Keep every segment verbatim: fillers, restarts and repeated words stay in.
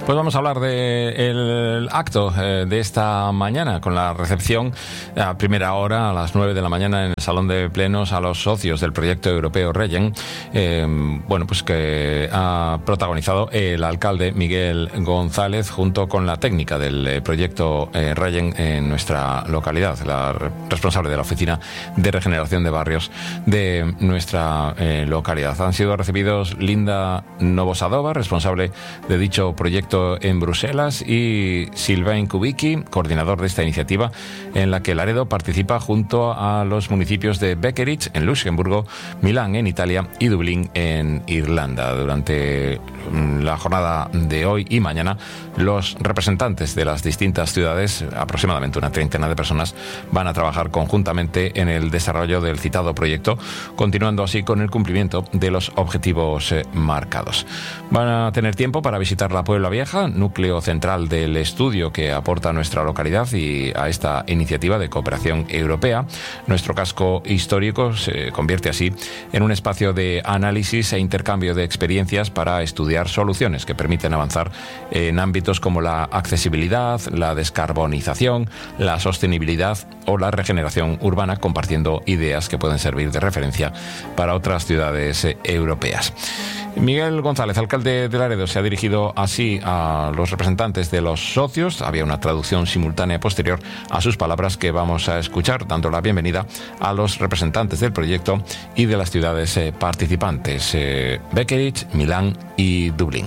Pues vamos a hablar del acto eh, de esta mañana, con la recepción a primera hora, a las nueve de la mañana, en el Salón de Plenos, a los socios del proyecto europeo Regen, eh, bueno, pues que ha protagonizado el alcalde Miguel González, junto con la técnica del eh, proyecto eh, Regen en nuestra localidad, la re- responsable de la Oficina de Regeneración de Barrios de nuestra eh, localidad. Han sido recibidos Linda Novosadova, responsable de dicho proyecto en Bruselas, y Sylvain Kubicki, coordinador de esta iniciativa, en la que Laredo participa junto a los municipios de Beckerich, en Luxemburgo, Milán, en Italia, y Dublín, en Irlanda. Durante la jornada de hoy y mañana, los representantes de las distintas ciudades, aproximadamente una treintena de personas, van a trabajar conjuntamente en el desarrollo del citado proyecto, continuando así con el cumplimiento de los objetivos eh, marcados. Van a tener tiempo para visitar la Puebla Vieja, núcleo central del estudio que aporta nuestra localidad y a esta iniciativa de cooperación europea. Nuestro casco histórico se convierte así en un espacio de análisis e intercambio de experiencias para estudiar soluciones que permiten avanzar en ámbitos como la accesibilidad, la descarbonización, la sostenibilidad o la regeneración urbana, compartiendo ideas que pueden servir de referencia para otras ciudades eh, europeas. Miguel González, alcalde de Laredo, se ha dirigido así a los representantes de los socios. Había una traducción simultánea posterior a sus palabras que vamos a escuchar, dando la bienvenida a los representantes del proyecto y de las ciudades eh, participantes, eh, Beckerich, Milán y Dublín.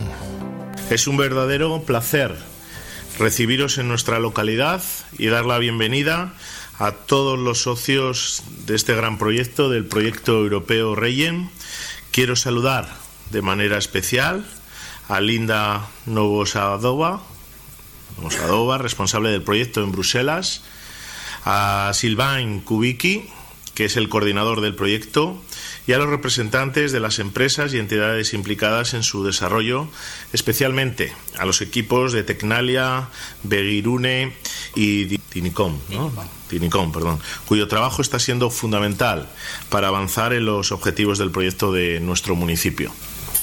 Es un verdadero placer recibiros en nuestra localidad y dar la bienvenida a todos los socios de este gran proyecto, del proyecto europeo Regen. Quiero saludar de manera especial a Linda Novosadova, Novosadova, responsable del proyecto en Bruselas, a Sylvain Kubicki, que es el coordinador del proyecto, y a los representantes de las empresas y entidades implicadas en su desarrollo, especialmente a los equipos de Tecnalia, Begirune y Tinicom, ¿no? Tinicom, perdón, cuyo trabajo está siendo fundamental para avanzar en los objetivos del proyecto de nuestro municipio.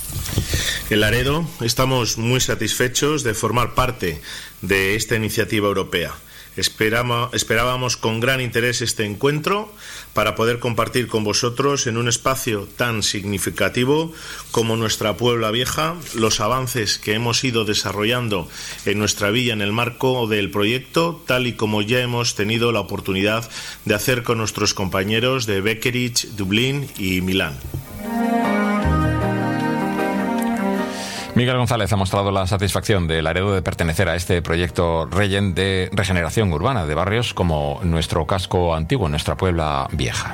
En Laredo estamos muy satisfechos de formar parte de esta iniciativa europea. Esperamos, esperábamos con gran interés este encuentro para poder compartir con vosotros en un espacio tan significativo como nuestra Puebla Vieja los avances que hemos ido desarrollando en nuestra villa en el marco del proyecto, tal y como ya hemos tenido la oportunidad de hacer con nuestros compañeros de Beckerich, Dublín y Milán. Miguel González ha mostrado la satisfacción de Laredo de pertenecer a este proyecto Regen de regeneración urbana de barrios como nuestro casco antiguo, nuestra Puebla Vieja.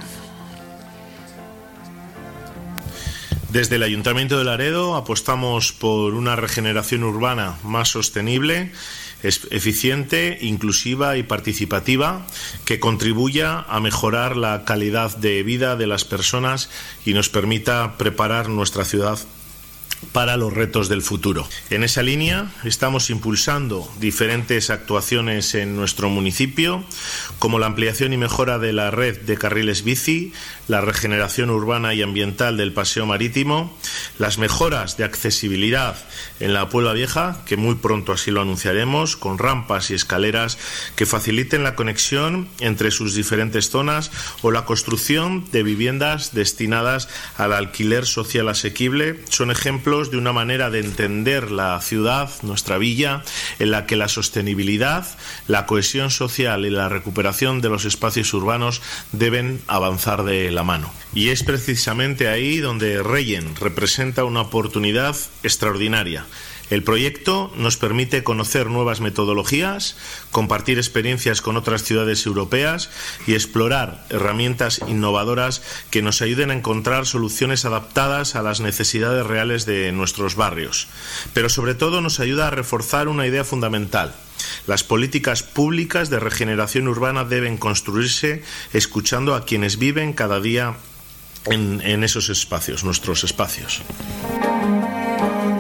Desde el Ayuntamiento de Laredo apostamos por una regeneración urbana más sostenible, eficiente, inclusiva y participativa, que contribuya a mejorar la calidad de vida de las personas y nos permita preparar nuestra ciudad para los retos del futuro. En esa línea estamos impulsando diferentes actuaciones en nuestro municipio, como la ampliación y mejora de la red de carriles bici, la regeneración urbana y ambiental del paseo marítimo, las mejoras de accesibilidad en la Puebla Vieja, que muy pronto así lo anunciaremos, con rampas y escaleras que faciliten la conexión entre sus diferentes zonas, o la construcción de viviendas destinadas al alquiler social asequible. Son ejemplos de una manera de entender la ciudad, nuestra villa, en la que la sostenibilidad, la cohesión social y la recuperación de los espacios urbanos deben avanzar de la mano. Y es precisamente ahí donde Regen representa una oportunidad extraordinaria. El proyecto nos permite conocer nuevas metodologías, compartir experiencias con otras ciudades europeas y explorar herramientas innovadoras que nos ayuden a encontrar soluciones adaptadas a las necesidades reales de nuestros barrios. Pero sobre todo nos ayuda a reforzar una idea fundamental. Las políticas públicas de regeneración urbana deben construirse escuchando a quienes viven cada día en, en esos espacios, nuestros espacios.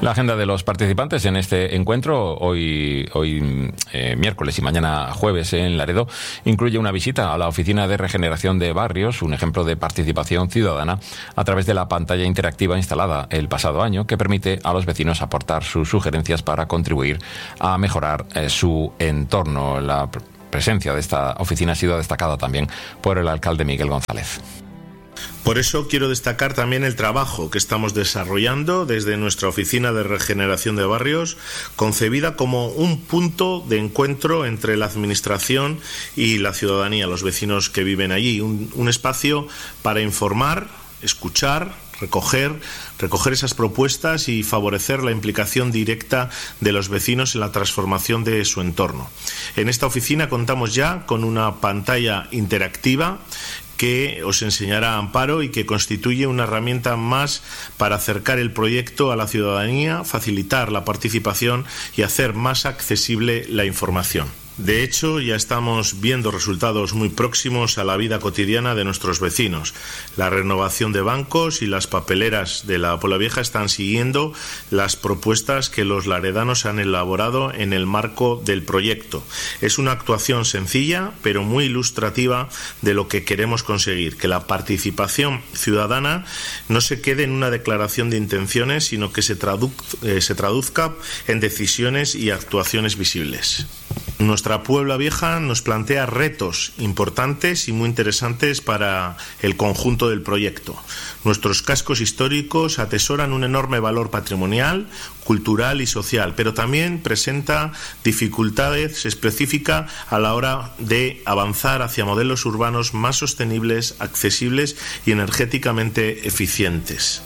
La agenda de los participantes en este encuentro, hoy, hoy eh, miércoles y mañana jueves en Laredo, incluye una visita a la Oficina de Regeneración de Barrios, un ejemplo de participación ciudadana a través de la pantalla interactiva instalada el pasado año, que permite a los vecinos aportar sus sugerencias para contribuir a mejorar eh, su entorno. La presencia de esta oficina ha sido destacada también por el alcalde Miguel González. Por eso quiero destacar también el trabajo que estamos desarrollando desde nuestra Oficina de Regeneración de Barrios, concebida como un punto de encuentro entre la Administración y la ciudadanía, los vecinos que viven allí. Un, un espacio para informar, escuchar, recoger, recoger esas propuestas y favorecer la implicación directa de los vecinos en la transformación de su entorno. En esta oficina contamos ya con una pantalla interactiva que os enseñará Amparo y que constituye una herramienta más para acercar el proyecto a la ciudadanía, facilitar la participación y hacer más accesible la información. De hecho, ya estamos viendo resultados muy próximos a la vida cotidiana de nuestros vecinos. La renovación de bancos y las papeleras de la Puebla Vieja están siguiendo las propuestas que los laredanos han elaborado en el marco del proyecto. Es una actuación sencilla, pero muy ilustrativa de lo que queremos conseguir, que la participación ciudadana no se quede en una declaración de intenciones, sino que se, tradu- eh, se traduzca en decisiones y actuaciones visibles. Nuestra Puebla Vieja nos plantea retos importantes y muy interesantes para el conjunto del proyecto. Nuestros cascos históricos atesoran un enorme valor patrimonial, cultural y social, pero también presenta dificultades específicas a la hora de avanzar hacia modelos urbanos más sostenibles, accesibles y energéticamente eficientes.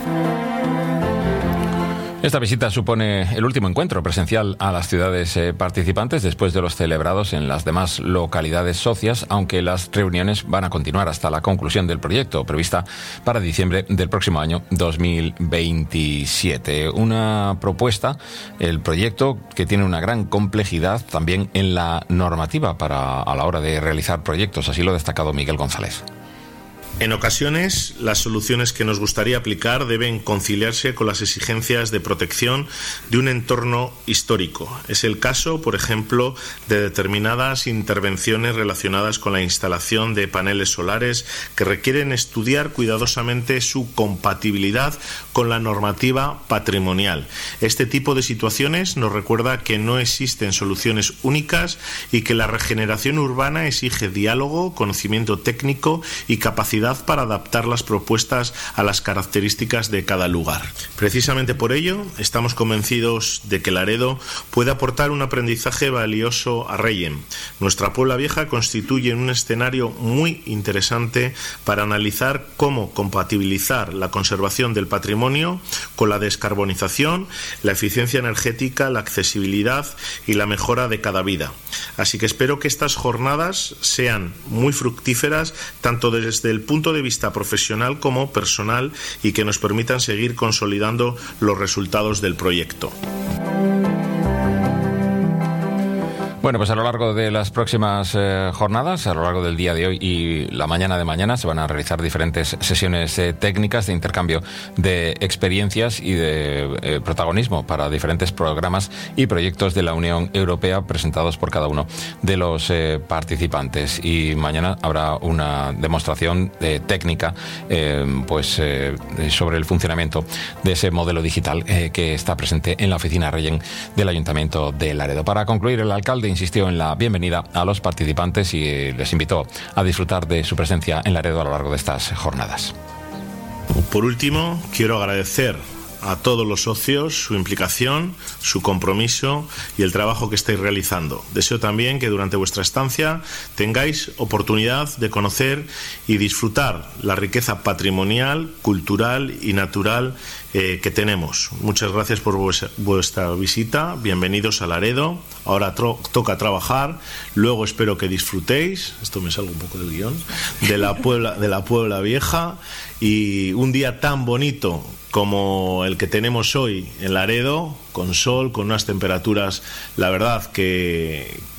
Esta visita supone el último encuentro presencial a las ciudades eh, participantes después de los celebrados en las demás localidades socias, aunque las reuniones van a continuar hasta la conclusión del proyecto, prevista para diciembre del próximo año dos mil veintisiete. Una propuesta, el proyecto, que tiene una gran complejidad también en la normativa para a la hora de realizar proyectos, así lo ha destacado Miguel González. En ocasiones, las soluciones que nos gustaría aplicar deben conciliarse con las exigencias de protección de un entorno histórico. Es el caso, por ejemplo, de determinadas intervenciones relacionadas con la instalación de paneles solares que requieren estudiar cuidadosamente su compatibilidad con la normativa patrimonial. Este tipo de situaciones nos recuerda que no existen soluciones únicas y que la regeneración urbana exige diálogo, conocimiento técnico y capacidad para adaptar las propuestas a las características de cada lugar. Precisamente por ello, estamos convencidos de que Laredo puede aportar un aprendizaje valioso a Rellén. Nuestra Puebla Vieja constituye un escenario muy interesante para analizar cómo compatibilizar la conservación del patrimonio con la descarbonización, la eficiencia energética, la accesibilidad y la mejora de cada vida. Así que espero que estas jornadas sean muy fructíferas tanto desde el punto de vista profesional como personal y que nos permitan seguir consolidando los resultados del proyecto. Bueno, pues a lo largo de las próximas eh, jornadas, a lo largo del día de hoy y la mañana de mañana, se van a realizar diferentes sesiones eh, técnicas de intercambio de experiencias y de eh, protagonismo para diferentes programas y proyectos de la Unión Europea presentados por cada uno de los eh, participantes. Y mañana habrá una demostración eh, técnica eh, pues eh, sobre el funcionamiento de ese modelo digital eh, que está presente en la oficina Rellén del Ayuntamiento de Laredo. Para concluir, el alcalde insistió en la bienvenida a los participantes y les invitó a disfrutar de su presencia en Laredo a lo largo de estas jornadas. Por último, quiero agradecer a todos los socios su implicación, su compromiso y el trabajo que estáis realizando. Deseo también que durante vuestra estancia tengáis oportunidad de conocer y disfrutar la riqueza patrimonial, cultural y natural eh, que tenemos. Muchas gracias por vuestra visita, bienvenidos a Laredo. Ahora tro- toca trabajar, luego espero que disfrutéis, esto me salgo un poco del guión, de la Puebla, de la Puebla Vieja, y un día tan bonito como el que tenemos hoy en Laredo, con sol, con unas temperaturas, la verdad que,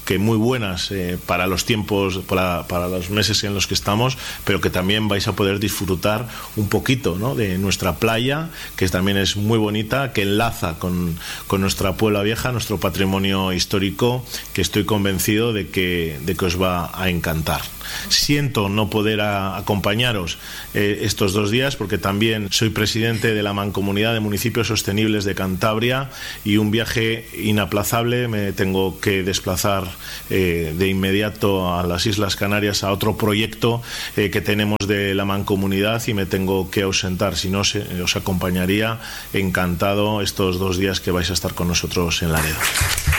que muy buenas eh, para los tiempos, para, para los meses en los que estamos, pero que también vais a poder disfrutar un poquito, ¿no?, de nuestra playa, que también es muy bonita, que enlaza con, con nuestra Puebla Vieja, nuestro patrimonio histórico, que estoy convencido de que, de que os va a encantar. Siento no poder a, acompañaros eh, estos dos días, porque también soy presidente de la Mancomunidad de Municipios Sostenibles de Cantabria, y un viaje inaplazable, me tengo que desplazar eh, de inmediato a las Islas Canarias a otro proyecto eh, que tenemos de la Mancomunidad, y me tengo que ausentar. Si no, se, os acompañaría encantado estos dos días que vais a estar con nosotros en Laredo.